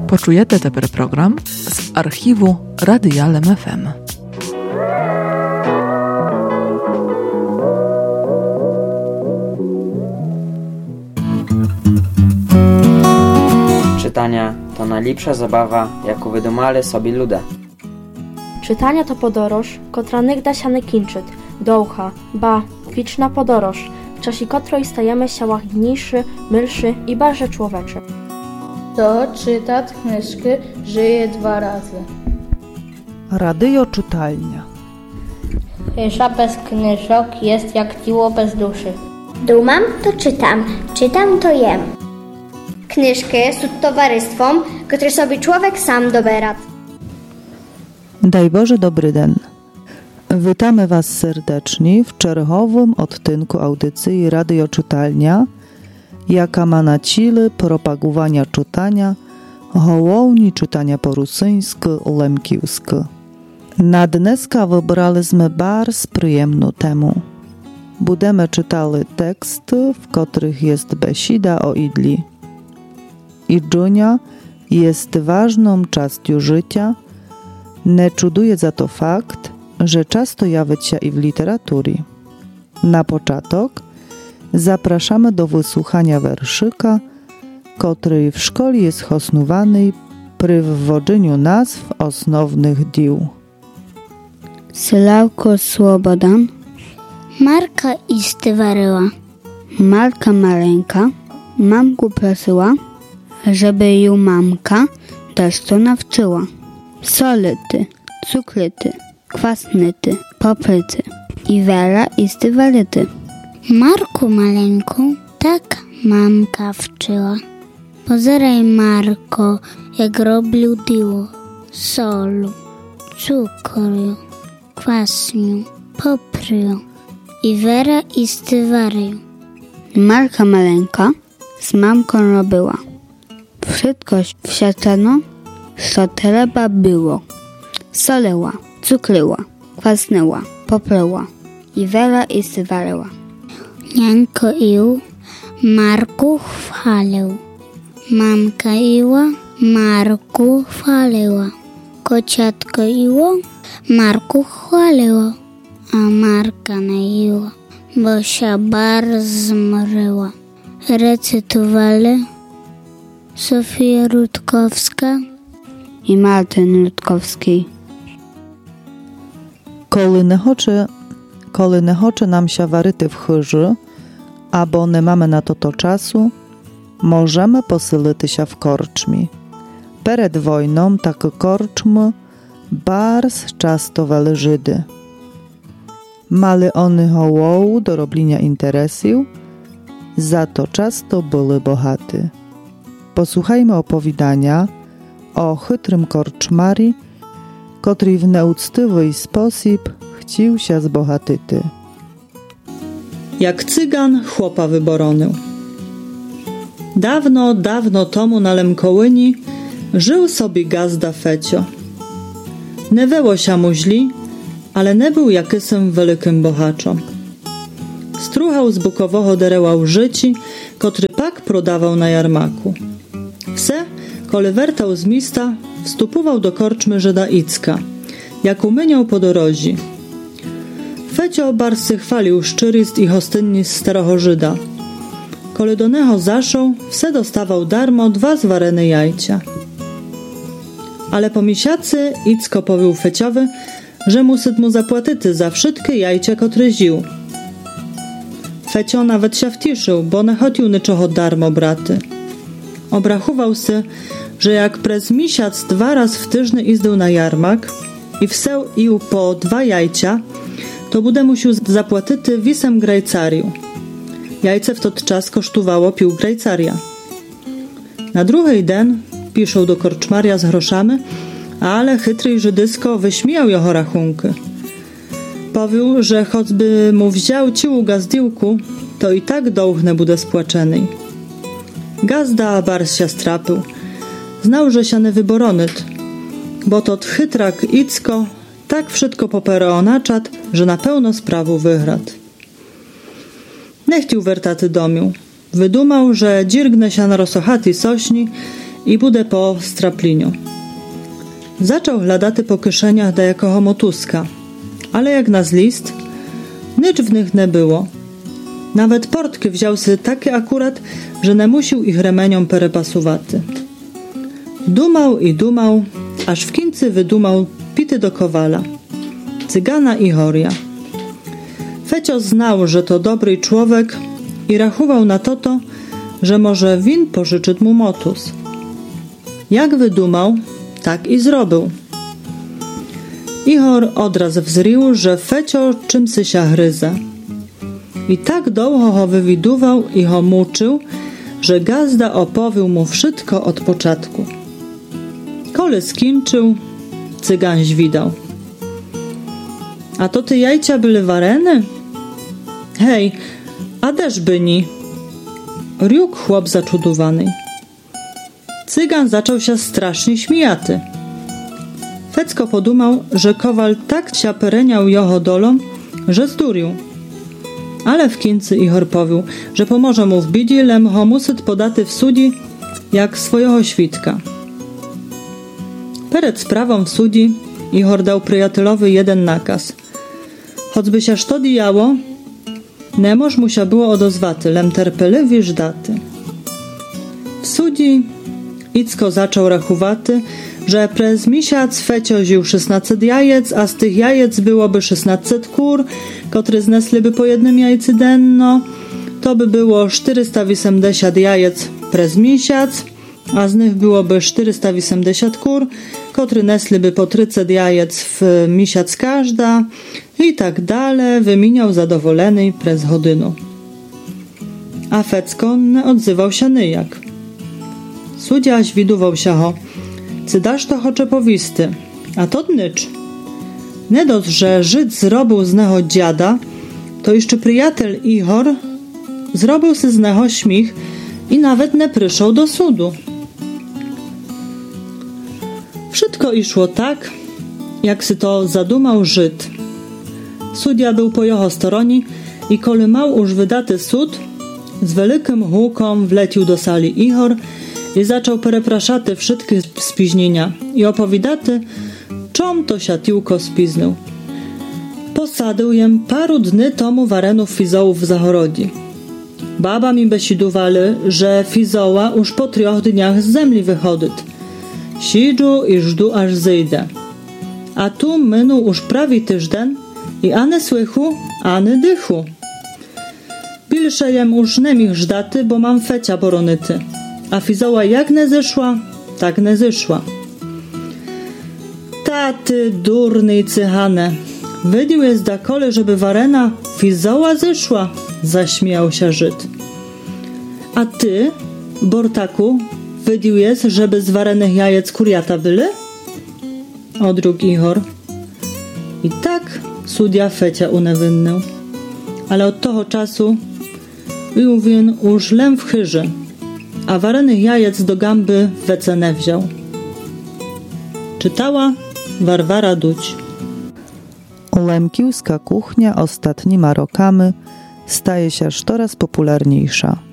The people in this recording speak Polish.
Почуєте тепер програм з архіву Radia LEM FM. Czytania to najlepsza zabawa, jaką wydumali sobie ludzie. Czytania to podoroż, kotra nigda się nie kończy, długa, ba, wieczna podoroż, w czasie której stajemy się łagodniejszy, milszy i bardziej człowieczy. To czytać kniżki żyje 2 razy. Radio czytalnia. Cisza bez kniżok jest jak ciło bez duszy. Dumam to czytam, czytam to jem. Kniżki są towarzystwom, które sobie człowiek sam dobera. Daj Boże dobry den. Witamy Was serdecznie w czerwowym odtynku audycji Radio Czytalnia, jaka ma na celu propagowania czytania, głównie czytania po rusyńsku, lemkiwsku. Na dneska wybraliśmy bardzo przyjemną temu. Będziemy czytali teksty, w których jest besida o idli. Idżunia jest ważną częścią życia. Nie czuduje za to fakt, że często jawia się i w literaturze. Na początek zapraszamy do wysłuchania werszyka, który w szkole jest osnowany przy wwodzeniu nazw osnownych dzieł. Sławko Słobodan, Marka Istywaryła. Marka maleńka mamku prosiła, żeby ją mamka też to nawczyła. Solity, cukryty, kwasnyty, popryty i Wera Istywaryty. Marku maleńku, tak mamka wczyła. Pozeraj Marko, jak robił diło, solu, cukru, kwasniu, popryju i Wera Istywaryju. Marka maleńka z mamką robiła. Wszystko wsiadano, co trzeba było. Soliła, cukryła, kwasnęła, popryła i Wera Istywaryła. Nianko ił, Marku chwalił. Mamka iła, Marku chwaliła. Kociatko iło, Marku chwaliło. A Marka nie iła, bo się bardzo zmryła. Recytowali Sofia Rutkowska i Martin Rutkowski. Коли не хоче нам ся варити в хижі, або не mamy na to czasu, możemy posilitися в корчмі. Перед wojną takie korczmy bardzo często weli Żydy. Mali oni hołą do robienia interesów, za to często byli bogaty. Posłuchajmy opowiadania o chytrym korczmari, który w nieuczciwy sposób chciał się zbogatyty. Jak cygan chłopa wyboronył. Dawno, dawno tomu na Lemkołyni żył sobie gazda Fecio. Nie było się mu źli, ale nie był jakysym wielkim bohaczom. Struchał z bukowego dereła życi, który pak prodawał na jarmaku. Wse, kole wertał z mista, wstupował do korczmy Żyda Icka, jak umyniał po dorozi. Fecio barsy chwalił szczyrist i hostynni z starego Żyda. Kole do neho zaszł, wse dostawał darmo 2 zwarene jajcia. Ale po miesiacy Icko powił Feciowy, że musyt mu zapłatyty za wszystkie jajcia, które ził. Fecio nawet się wtiszył, bo nie chodził niczego darmo braty. Obrachował się, że jak prez miesiąc 2 razy w tyżny izdył na jarmak i wseł ił po 2 jajcia, to bude musiał zapłatyty wisem grajcariu. Jajce w tot czas kosztowało pił grajcaria. Na drugi den piszą do korczmaria z groszami, ale chytry Żydysko wyśmiał jeho rachunki. Powił, że choćby mu wziął ciu gazdiłku, to i tak dołchne bude spłaczenej. Gazda bars się strapył. Znał, że się nie wyboronyt, bo tot chytrak Icko tak wszystko poperał na czat, że na pełno sprawu wygrad. Nie chciał wertaty domiu. Wydumał, że dzirgnę się na rosochaty sośni i bude po strapliniu. Zaczął hledaty po kieszeniach da jakoho motuska, ale jak na list, nic w nich nie było. Nawet portki wziął sobie takie akurat, że nie musiał ich remeniom perepasuwaty. Dumał i dumał, aż w końcu wydumał pity do kowala, cygana Ihoria. Fecio znał, że to dobry człowiek i rachował na to, że może win pożyczyć mu motus. Jak wydumał, tak i zrobił. Ihor odraz wzrił, że Fecio czymś się gryza. I tak długo ho wywiduwał i ho muczył, że gazda opowił mu wszystko od początku. Kole skończył, cygan zwidał. A to ty jajcia były warene? Hej, a też byni. Riuk chłop zaczudowany. Cygan zaczął się strasznie śmijaty. Fecko podumał, że kowal tak ciapereniał jeho dolą, że zdurił. Ale w końcu Ihor powił, że pomoże mu w bidzie, lem ho musyt podaty w sudzi, jak swojego świdka. Przed sprawą w sudzi Ihor dał przyjatelowi jeden nakaz. Choćby się to dijało, nemoż mu się było odozwaty, lem terpeliwie żdaty. W sudzi Icko zaczął rachowaty, że przez miesiąc Fecio ził 16 jajec, a z tych jajec byłoby 16 kur, które znesłyby po jednym jajcy denno. To by było 480 jajec przez miesiąc, a z nich byłoby 480 kur, które nesłyby po 30 jajec w miesiąc każda i tak dalej. Wymieniał zadowolony przez godynu. A Fecko nie odzywał się nyjak. Sudziaś widuwał się ho. Cy dasz to chocze powisty, a to nycz. Nie dość, że Żyd zrobił z neho dziada, to jeszcze przyjatel Ihor zrobił sy z neho śmich i nawet nie przyszł do sudu. Wszystko išło tak, jak sy to zadumał Żyd. Sudia był po jeho stronie i koli mał już wydaty sud, z wielkim hukom wlecił do sali Ihor i zaczął perepraszaty wszystkie spiźnienia i opowiadaty, czom to siatiłko spiznył. Posadył jem paru dni tomu warenów fizołów w zachorodzi. Baba mi besidowali, że fizoła już po 3 dniach z zemli wychodyt. Sidżu i żdu aż zejdę. A tu minął już prawie tyżden i ani słychu, ani dychu. Pilsze jem już nie mich żdaty, bo mam Fecia boronyty. A fizoła jak nie zeszła, tak nie zeszła. Taty durny i cychane. Wydił jest da kole, żeby warena fizoła zeszła, zaśmiał się Żyd. A ty, Bortaku, wydił jest, żeby z warenych jajec kuriata byli? Odrógł Ihor. I tak sudia Fecia unewinnył. Ale od toho czasu był win już lem w chyży, a warenych jajec do gamby wece nie wziął. Czytała Warwara Duć. Lemkiłska kuchnia ostatnimi rokami staje się coraz popularniejsza.